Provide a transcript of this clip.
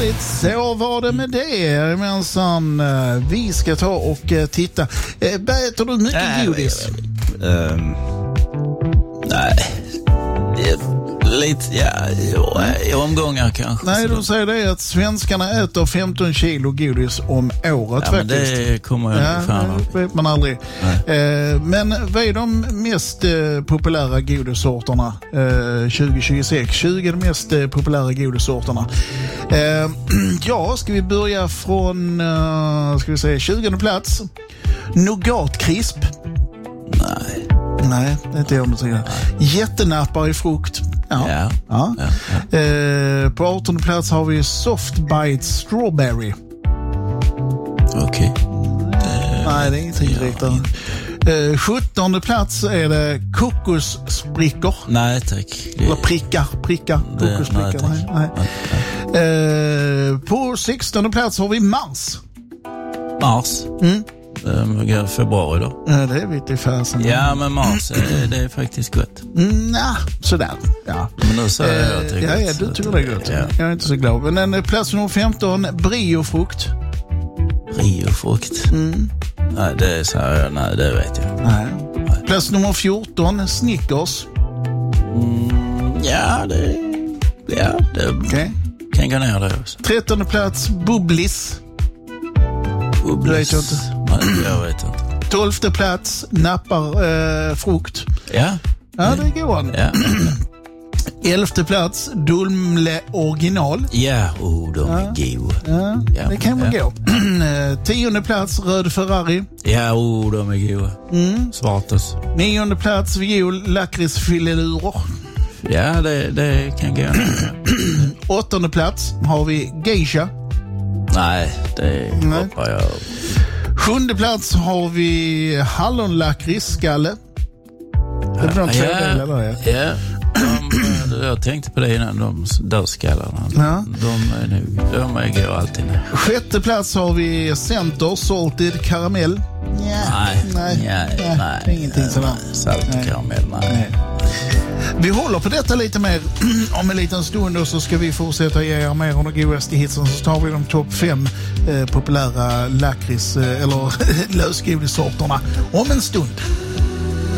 härligt. Så var det med det. Mensan, vi ska ta och titta. Äter du mycket godis? Nej. Lite, i omgångar kanske. Nej, de säger det att svenskarna äter 15 kilo godis om året faktiskt. Men det kommer jag fan. Det vet man aldrig. Men vad är de mest populära godissorterna 2026? 20 de mest populära godissorterna. Ska vi börja från 20 plats. Nougat crisp. Nej, det är inte jag någonting. Jättenappar i frukt. Ja. På 18 plats har vi Soft Bite Strawberry. Okej. Nej, det är ingenting riktigt. 17 plats är det kokossprickor. Nej, tack. Eller prickar. Kokossprickor. Nej. På 16 plats har vi Mars. Februari då. Ja, det är vitt i färsen. Ja, men Mars, det är faktiskt gott. Sådär. Ja. Men nu så jag tycker du tycker det är gott. Ja. Jag är inte så glad. Men plats nummer 15, briofrukt. Briofrukt? Nej, det är så här, nej, det vet jag. Nej. Plats nummer 14, Snickers. Det okay. Kan gå ner det också. 13 plats, Bubblis. Det vet jag inte. Nej, jag vet inte. 12 plats, nappar frukt. Ja, det går an. Ja. 11 plats, Dumle original. Ja, de är goda. Ja, det kan man gå. 10 plats, Röd Ferrari. Ja, de är goda. Svartas. 9 plats, Viol lakritsfilelurer. Ja, det kan gå. 8 plats har vi Geisha. Nej, det hoppar jag. 7 plats har vi hallonlakritsskalle. Det blir de 2 delar där. Ja. Jag tänkte på det innan, de dödskallarna. Ja. De är går alltid ner. 6 plats har vi Center Salted Caramel. Nej. Ingenting sådär. Salted karamell, nej. Vi håller på detta lite mer om en liten stund och så ska vi fortsätta ge er mer om de godaste hitsen. Så tar vi de topp 5 populära lakrits eller lösgodissorterna om en stund.